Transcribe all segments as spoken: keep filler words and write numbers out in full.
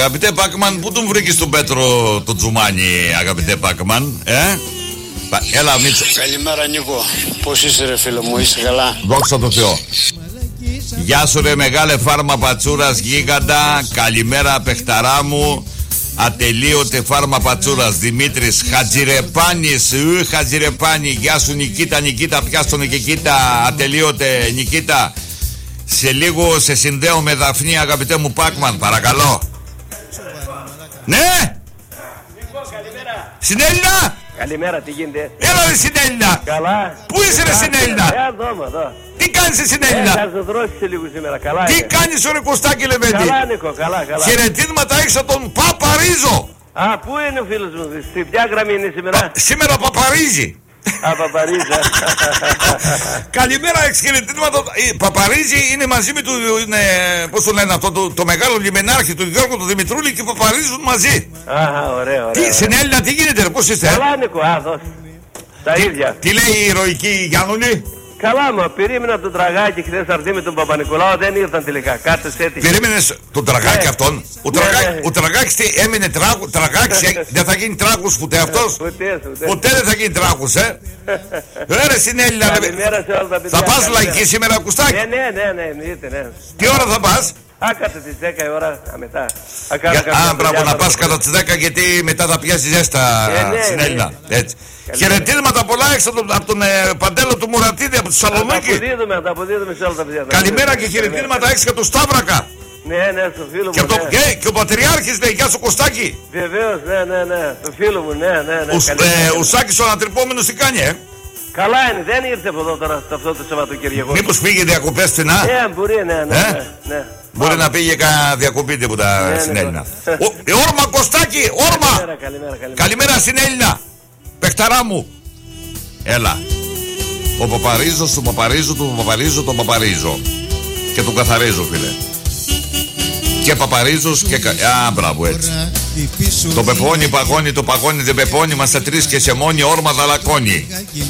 Αγαπητέ Πάκμαν, πού τον βρήκες τον Πέτρο το Τζουμάνι, αγαπητέ Πάκμαν, ε? Έλα, Μίτσο. Καλημέρα, Νίκο. Πώς είσαι, ρε φίλο μου, είσαι καλά? Δόξα τω Θεώ. Γεια σου, ρε μεγάλε φάρμα πατσούρας γίγαντα. Καλημέρα, παιχταρά μου. Ατελείωτε φάρμα πατσούρας Δημήτρης Χατζηρεπάνης. Ου, Χατζηρεπάνη. Γεια σου, Νικήτα, Νικήτα, πιάστον και κοίτα. Ατελείωτε, Νικήτα. Σε λίγο σε συνδέω με Δαφνή, αγαπητέ μου Πάκμαν, παρακαλώ. Ναι! Νίκο, καλημέρα. Συνέλληνα! Καλημέρα, τι γίνεται? Έλα ρε Συνέλληνα! Καλά. Πού είσαι ρε Συνέλληνα? Ε, εδώ, εδώ. Τι κάνεις ρε Ε, Συνέλληνα? θα σε δρώσεις λίγο σήμερα, καλά. Τι είναι. κάνεις ρε Κωστάκη Λεβέντη? Καλά, Νίκο, καλά, καλά. Χαιρετίσματα έχεις από τον Παπαρίζο. Α, πού είναι ο φίλος μου, στη ποια γραμμή είναι σήμερα? Σήμερα Παπαρίζει. Α, Παπαρίζα. Καλημέρα, εξχαιρετίσματα. Παπαρίζει είναι μαζί με του, είναι, πώς το λένε αυτό, το, το μεγάλο λιμενάρχη του Γιώργου του Δημητρούλη και Παπαρίζουν μαζί. Αχα, ωραία, ωραία. Τι, Συνέλληνα, τι γίνεται ρε, πώς είστε? Καλά, Νίκο, α, δώσ' τα ίδια. Τι λέει η ηρωική Γιάννουλη? Καλά, μα περίμενα τον Τραγάκη χθες να έρθει με τον Παπα-Νικολάου, δεν ήρθαν τελικά. Κάτσε έτυχε. Περίμενες τον Τραγάκη Ναι. αυτόν? Ο, Ναι, Τραγά... ναι. ο Τραγάκης τι, έμεινε τράγου... Τραγάκης, ε, δεν θα γίνει τράγους ποτέ αυτός? Ποτέ, ποτέ. Ποτέ δεν θα γίνει τράγους, ε. Ρε Συνέλληνα, ρε. Καλημέρα σε όλα τα παιδιά. Θα πας καλημέρα. λαϊκή σήμερα, Κουστάκη? Ναι, ναι, ναι, ναι, εννοείται, ναι. Τι ώρα θα πας? Α, κάτσε τις δέκα η ώρα, α, μετά. Α, κάνω Για... κάποια Α, μπράβο, δουλειά, να θα πας το κατά τις δέκα γιατί μετά θα πιάσει ζέστα, Ε, ναι, Συνέλληνα. ναι. Έτσι. Καλημέρα. Χαιρετίσματα πολλά έχεις από τον, από τον ε, Παντέλο του Μουρατίδη από τη Θα τα Θεσσαλονίκη. αποδίδουμε, θα τα αποδίδουμε σε όλα τα παιδιά. Καλημέρα και χαιρετίσματα έχεις και από τον Σταύρακα. Ναι, ναι, στο φίλο Και, μου, από το... ναι. και, και ο Πατριάρχης λέει, γεια σου Κωστάκη. Βεβαίως, ναι, ναι, ναι, το φίλο μου, ναι, ναι, ναι. Ο, καλημέρα. ε, ο Σάκης ο ανατρυπώμενος τι κάνει, ε? Καλά είναι, δεν ήρθε από εδώ τώρα αυτό το Σαββατοκύριακο. Μήπως πήγε διακοπές φθηνά? Ναι, μπορεί, ναι, ναι, Ε? ναι, ναι. Μπορεί να πήγε κανένα διακοπή τίποτα Ναι, ναι, στην ναι. Έλληνα. Ο- ε, Όρμα Κωστάκη, όρμα! Καλημέρα, καλημέρα, καλημέρα. Καλημέρα στην Έλληνα. Παιχταρά μου. Έλα. Ο Παπαρίζος, του Παπαρίζου, του Παπαρίζου, τον Παπαρίζο. Και τον καθαρίζω, φίλε. Και Παπαρίζος και... κα- Α, μπράβο, έτσι. Το πεπόνι, παγώνει, το παγώνι, δεν πεπόνι. Είμαστε τρεις και σε μόνη όρμα δαλακώνει.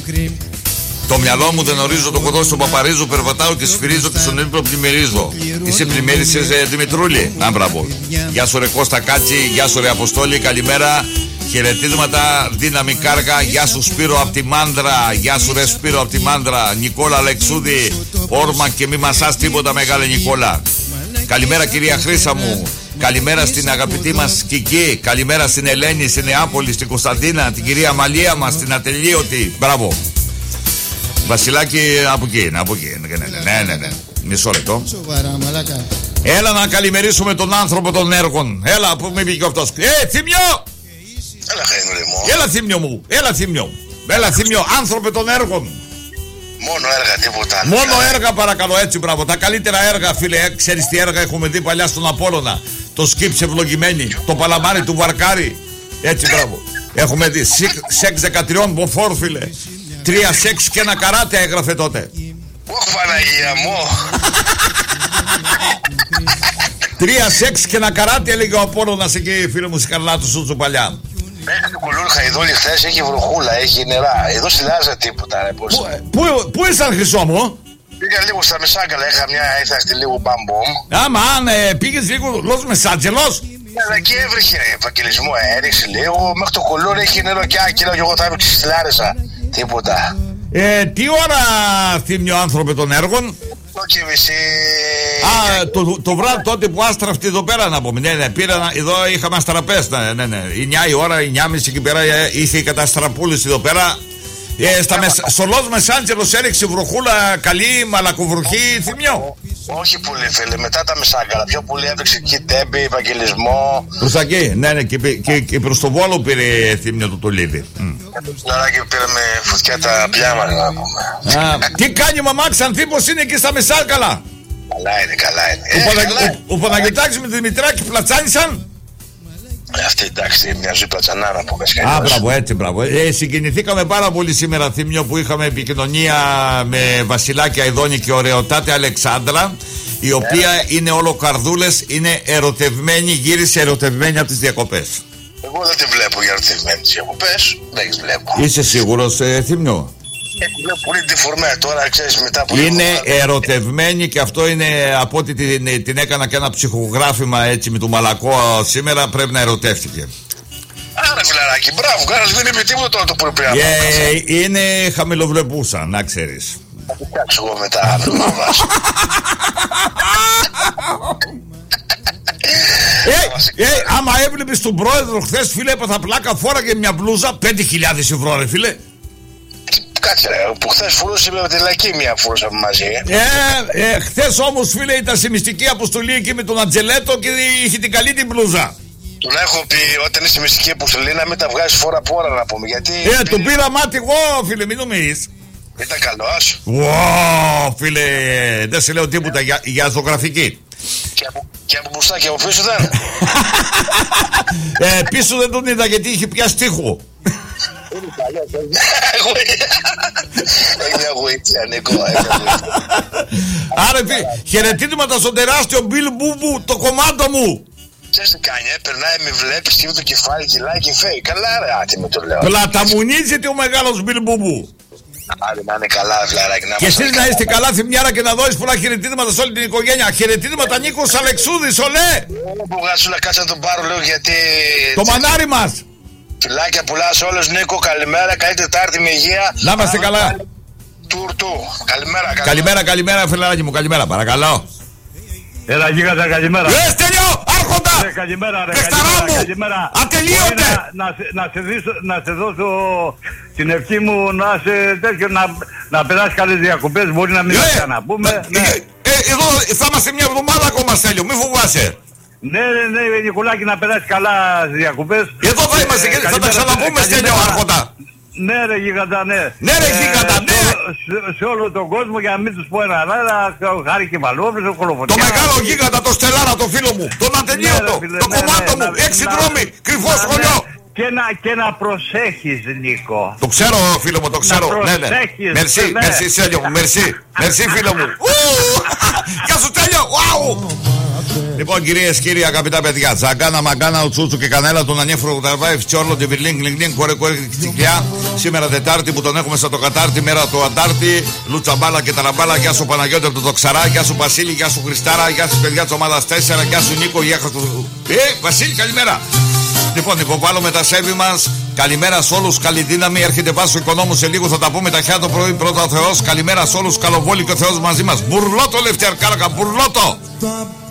Το μυαλό μου δεν ορίζω το κοδό στον Παπαρίζο. Περπατάω και σφυρίζω και στον ύπνο πλημμυρίζω. Είσαι πλημμύρισες, ε, Δημητρούλη? Α, μπράβο. Γεια σου ρε Κώστα Κάτσι, γεια σου ρε Αποστόλη, καλημέρα. Χαιρετίσματα, δύναμη κάργα. Γεια σου Σπύρο από τη Μάνδρα. Γεια σου ρε Σπύρο από τη Μάνδρα. Νικόλα Αλεξούδη, όρμα και μη μασάς τίποτα, μεγάλε Νικόλα. Καλημέρα κυρία Χρύσα μου. Καλημέρα στην αγαπητή μας Κική. Καλημέρα στην Ελένη, στην Νεάπολη, στην Κωνσταντίνα, την κυρία Μαλία μας, την Ατελείωτη. Μπράβο. Βασιλάκη, από εκεί είναι, από εκεί είναι. Ναι, ναι, ναι, ναι, ναι. Μισό λεπτό. Έλα να καλημερίσουμε τον άνθρωπο των έργων. Έλα, που μην πήγε αυτός. Ε, Θήμιο! Έλα, Χαϊνούλη μου. Έλα, Θήμιο μου. Έλα, Θήμιο. Έλα, Θήμιο, άνθρωπε των έργων. Μόνο έργα, τίποτα. Μόνο έργα, παρακαλώ, έτσι, μπράβο. Τα καλύτερα έργα, φίλε. Ε, ξέρεις τι έργα έχουμε δει παλιά στον Απόλλωνα? Το σκύψε ευλογημένη, το παλαμάρι του Βαρκάρι. Έτσι, μπράβο. Έχουμε δει σεξ δεκατρία μποφόρ, φίλε. Τρία σεξ και ένα καράτε έγραφε τότε. Ωχ, Παναγία μου. Τρία σεξ και ένα καράτε έλεγε ο Απόλλωνας εκεί, φίλε μου, Σκαρλάτου Σούτσου παλιά. Μέχρι του κουλούρ Χαϊδόλη χθες έχει βροχούλα, έχει νερά. Εδώ στη Λάζα τίποτα, ρε, πώς. Πού, πού, πού ήσαν, Χρυσό μου? Πήγα λίγο στα Μεσάγκαλα, είχα μια, ήρθα στη λίγο μπαμπομ. Άμα, αν ε, πήγες λίγο Λος Μεσάτζελος. Αλλά εκεί έβριχε ευαγγελισμό, έριξε λίγο. Μέχρι το κουλούρ έχει νερό και άκυλο και εγώ θα έπαιξε στη Λάρισα. Τίποτα. Ε, τι ώρα, Θύμιο, άνθρωπε των έργων? Το και μισή. Α, το, το βράδυ τότε που άστραφτη εδώ πέρα να πούμε. Ναι, ναι, πήρα, εδώ είχαμε αστραπές. Ναι, ναι, ναι. εννιά η ώρα, εννιά και μισή εκεί πέρα ε, είχε η καταστραπούληση εδώ πέρα. Ε, στα μεσ... Στο Λος Μεσάντζελος έριξε βροχούλα καλή, μαλακοβροχή, Θύμιο. Όχι πολύ, φίλε, μετά τα Μεσάγκαλα. Πιο πολύ έπαιξε εκεί τέμπη, ευαγγελισμό. Προς τα εκεί, ναι, ναι, και, και, και προς το Βόλο πήρε, Θύμιο, το τολίδι. Τώρα και πήραμε φωτιά τα πιάμα, να πούμε. Α, τι κάνει η μαμά Ξανθή, πως είναι εκεί στα Μεσάκαλα? Καλά είναι, καλά είναι. Ο, Ε, Παναγ... καλά. ο, ο Παναγιωτάκης με τη Δημητράκη πλατσάνησαν. Ε, αυτή εντάξει, μια ζωή πλατσανάρα που πες Α, κανένας. μπράβο, έτσι, μπράβο. Ε, συγκινηθήκαμε πάρα πολύ σήμερα, Θύμιο, που είχαμε επικοινωνία με Βασιλάκη Αηδόνη και ωραιοτάτη Αλεξάνδρα, η οποία είναι όλο καρδούλες, είναι ερωτευμένη, γύρισε ερωτευμένη από τις διακοπές. Εγώ δεν τη βλέπω για ερωτευμένη τις διακοπές, δεν τις βλέπω. Είσαι σίγουρος, ε, Θύμιο? Είναι πολύ τυφορμέ τώρα, ξέρεις, μετά από είναι ερωτευμένη και αυτό είναι από ότι την, την έκανα και ένα ψυχογράφημα έτσι με το μαλακό σήμερα. Πρέπει να ερωτεύτηκε. Άρα φιλαράκι, μπράβο, κάνας, δεν είπε τίποτα το που πρέπει να ε, είναι χαμηλοβλεπούσα, να ξέρεις. Θα την κάτσω εγώ μετά αύριο να βάζω. Ε, ε, άμα έβλεπες τον πρόεδρο χθες, φίλε, έπαθα πλάκα, φόραγε μια μπλούζα πέντε χιλιάδες ευρώ, ρε φίλε. Κάτσε ρε, που χθες φορούσε με τη λαϊκή μια φορούσαμε μαζί. Ε, ε, χθες όμως, φίλε, ήταν σε μυστική αποστολή εκεί με τον Ατζελέτο και είχε την καλή την μπλούζα. Τον έχω πει όταν είσαι μυστική αποστολή να μην τα βγάζεις φορά από ώρα να πούμε. Γιατί. Ε, πήρε... τον πήρα μάτι εγώ, φίλε, μην νομίζεις. Ήταν καλός. Wow, φίλε, δεν σε λέω τίποτα για, για ζωγραφική. Και από, και από μπουστάκι από πίσω δεν. ε, πίσω δεν τον είδα γιατί είχε πια στίχο. Έχει μια γουίτσια, Νίκο. Άρα, χαιρετίσματα στον τεράστιο Μπιλ Μπούμπου, το κομμάτι μου. Ξέρεις τι κάνει, ε, περνάει, με βλέπει, σκύβει το κεφάλι, κυλάει και φέει. Καλά ρε, άτι με το λέω. Πλαταμουνίζεται ο μεγάλος Μπιλ Μπούμπου. Άντε να είναι καλά, φιλαράκι. Και εσείς να είστε καλά, θυμιάρα, και να δώσεις πολλά χαιρετίσματα σε όλη την οικογένεια. Χαιρετίσματα Νίκος Αλεξούδης, ολέ! Που γασούλα, κάτσε να τον πάρω, λέω, γιατί. Το μανάρι μας! Φιλάκια πουλά σε όλους, Νίκο, καλημέρα, καλή Τετάρτη με υγεία. Να είμαστε καλά. Τουρτού, καλημέρα, καλημέρα. Καλημέρα, καλημέρα, φιλαράκι μου, καλημέρα, παρακαλώ. Έλα γίγαντα, καλημέρα. Ε, Στέλιο, άρχοντα! Ε, καλημέρα ρε, Πεχταρά καλημέρα, μου! καλημέρα. Ατελείωτε! Να, να, σε, να, σε δίσω, να σε δώσω την ευχή μου να σε τέτοιο, να, να περάσει καλές διακοπές, μπορεί να μην θα να πούμε. Ε, ναι. ε, ε, εδώ θα είμαστε μια εβδομάδα ακόμα, Στέλιο, μη φοβάσαι. Ναι, ναι, ναι, Νικολάκη, να περάσει καλά στις διακοπές. Εδώ θα είμαστε και ε, θα τα ξαναπούμε, Στέλιο, άρχοντα. Ναι ρε γίγαντα, ναι. Ναι ρε γίγαντα, ναι. Σε, σε όλο τον κόσμο, για να μην τους πω ένα ένα, χάρη και Βαλόβρης, ο Κολοφωτιά. Το μεγάλο γίγαντα, το Στελάρα, το φίλο μου, τον ατελείωτο, ναι, το ναι, κομμάτι ναι, μου, ναι, έξι ναι, δρόμοι, κρυφό ναι, σχολείο. Και να, και να προσέχεις, Νίκο. Το ξέρω, φίλο μου, το ξέρω. Να ναι, ναι. Μερσή, ναι. μερσή, Στέλιο μου, μερσή. Μερσή, φίλο μου. Γεια σου, Στέλιο. Λοιπόν, κυρίες, κύριοι, αγαπητά παιδιά, Τζαγκάνα, Μαγκάνα, Ουτσούτσου και Κανέλα, τον Ανέφρο Ταρβάη, Φτσιόρλο, Τιβιλίνγκ, Λιγνίγκ, Κορε Κορε Τσικλιά. Σήμερα Τετάρτη που τον έχουμε στο το Κατάρτι, μέρα του Αντάρτη. Λουτσαμπάλα και Ταραμπάλα, γεια σου Παναγιώτη από το Δοξαρά, γεια σου Βασίλη, γεια σου Χριστάρα, γεια σου παιδιά τη ομάδα τέσσερα, γεια σου Νίκο, γεια σου. Ε, Βασίλη, καλημέρα. Λοιπόν, υποβάλλουμε τα σέβη μας. Καλημέρα σε όλους, καλή δύναμη. Έρχεται Βάσο Οικονόμου σε λίγο, θα τα πούμε ταχιά το πρωί. Πρώτα ο Θεός. Καλημέρα σε όλους, καλοβόλη και ο Θεός μαζί μας. Μπουρλότο, Λευτιαρκάλακα, μπουρλότο.